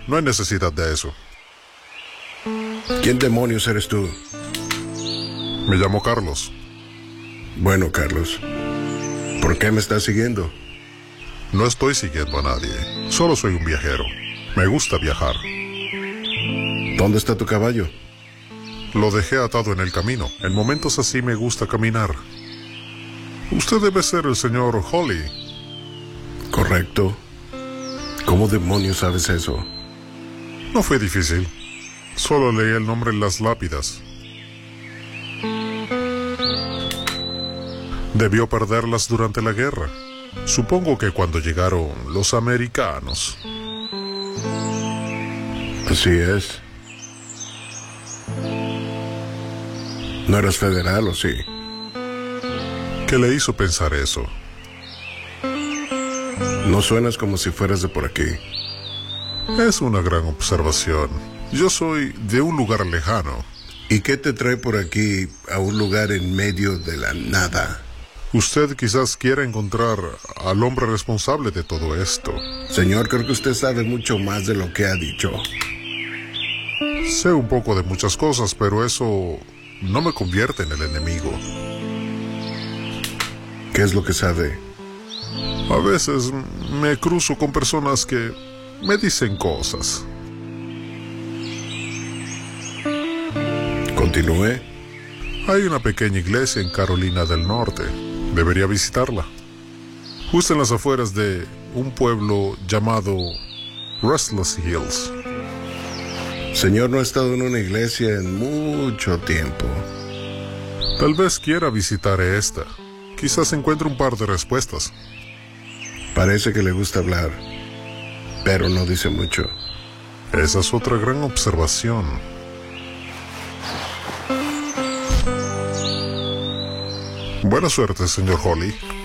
no hay necesidad de eso. ¿Quién demonios eres tú? Me llamo Carlos. Bueno, Carlos, ¿por qué me estás siguiendo? No estoy siguiendo a nadie. Solo soy un viajero. Me gusta viajar. ¿Dónde está tu caballo? Lo dejé atado en el camino. En momentos así me gusta caminar. Usted debe ser el señor Holly. Correcto. ¿Cómo demonios sabes eso? No fue difícil. Solo leí el nombre en las lápidas. Debió perderlas durante la guerra. Supongo que cuando llegaron los americanos. Así es. ¿No eras federal o sí? ¿Qué le hizo pensar eso? No suenas como si fueras de por aquí. Es una gran observación. Yo soy de un lugar lejano. ¿Y qué te trae por aquí a un lugar en medio de la nada? Usted quizás quiera encontrar al hombre responsable de todo esto. Señor, creo que usted sabe mucho más de lo que ha dicho. Sé un poco de muchas cosas, pero eso no me convierte en el enemigo. ¿Qué es lo que sabe? A veces me cruzo con personas que me dicen cosas. Continúe. Hay una pequeña iglesia en Carolina del Norte. Debería visitarla. Justo en las afueras de un pueblo llamado Restless Hills. Señor, no he estado en una iglesia en mucho tiempo. Tal vez quiera visitar esta. Quizás encuentre un par de respuestas. Parece que le gusta hablar, pero no dice mucho. Esa es otra gran observación. Buena suerte, señor Holly.